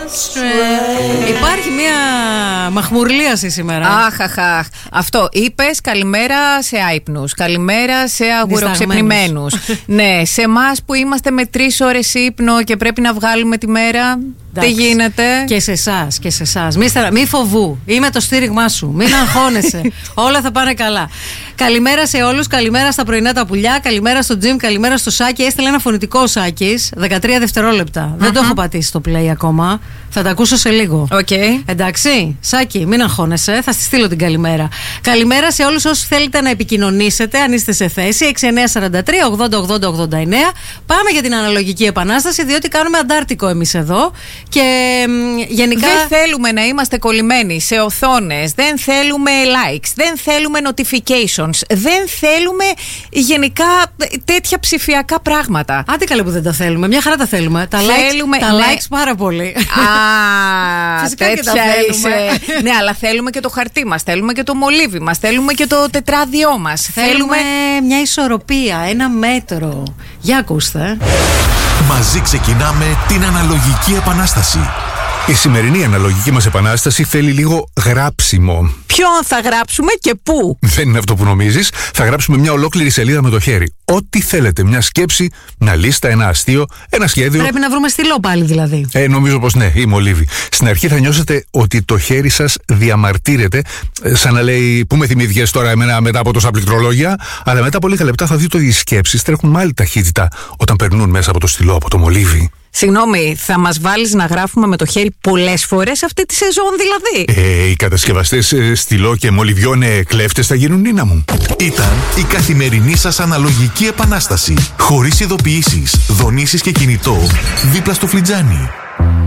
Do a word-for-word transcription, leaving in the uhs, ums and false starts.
Υπάρχει μια μαχμουρλίαση σήμερα. Αχ, αχ, αχ. Αυτό. Είπες καλημέρα σε άϊπνους. Καλημέρα σε αγουροξυπνημένους. Ναι, σε εμάς που είμαστε με τρεις ώρες ύπνο και πρέπει να βγάλουμε τη μέρα. Εντάξει. Τι γίνεται. Και σε εσάς, και σε εσάς. Μη, στερα... Μη φοβού. Είμαι το στήριγμά σου. Μην αγχώνεσαι. Όλα θα πάνε καλά. Καλημέρα σε όλους. Καλημέρα στα πρωινά τα πουλιά. Καλημέρα στο Τζιμ. Καλημέρα στο Σάκη. Έστειλε ένα φωνητικό Σάκης. δεκατρία δευτερόλεπτα. Uh-huh. Δεν το έχω πατήσει στο play ακόμα. Θα τα ακούσω σε λίγο. Okay. Εντάξει. Σάκη, μην αγχώνεσαι. Θα στη στείλω την καλημέρα. Καλημέρα σε όλους όσους θέλετε να επικοινωνήσετε, αν είστε σε θέση. έξι εννιά τέσσερα τρία ογδόντα ογδόντα ογδόντα εννέα. Πάμε για την αναλογική επανάσταση, διότι κάνουμε αντάρτικο εμείς εδώ. Και γενικά. Δεν θέλουμε να είμαστε κολλημένοι σε οθόνες. Δεν θέλουμε likes. Δεν θέλουμε notifications. Δεν θέλουμε γενικά τέτοια ψηφιακά πράγματα. Άντε καλά που δεν τα θέλουμε. Μια χαρά τα θέλουμε. Τα θέλουμε, likes, τα ναι. likes πάρα πολύ. Α, φυσικά τέτοια και τα θέλουμε. είσαι. Ναι, αλλά θέλουμε και το χαρτί μας. Θέλουμε και το μολύβι μας. Θέλουμε και το τετράδιό μας. Θέλουμε, θέλουμε μια ισορροπία, ένα μέτρο. Για ακούστε. Μαζί ξεκινάμε την αναλογική επανάσταση. Η σημερινή αναλογική μας επανάσταση θέλει λίγο γράψιμο. Ποιον θα γράψουμε και πού? Δεν είναι αυτό που νομίζεις. Θα γράψουμε μια ολόκληρη σελίδα με το χέρι. Ό,τι θέλετε. Μια σκέψη, μια λίστα, ένα αστείο, ένα σχέδιο. Πρέπει να βρούμε στυλό πάλι δηλαδή. Ε, νομίζω πως ναι, η μολύβι. Στην αρχή θα νιώσετε ότι το χέρι σας διαμαρτύρεται, σαν να λέει πού με θυμήθηκες τώρα εμένα μετά από τόσα πληκτρολόγια. Αλλά μετά από λίγα λεπτά θα δείτε ότι οι σκέψεις τρέχουν με άλλη ταχύτητα όταν περνούν μέσα από το στυλό, από το μολύβι. Συγγνώμη, θα μας βάλεις να γράφουμε με το χέρι πολλές φορές αυτή τη σεζόν δηλαδή? Ε, οι κατασκευαστές ε, στυλό και μολυβιών ε, κλέφτες θα γίνουν νίνα μου. Ήταν η καθημερινή σας αναλογική επανάσταση. Χωρίς ειδοποιήσεις, δονήσεις και κινητό, δίπλα στο φλιτζάνι.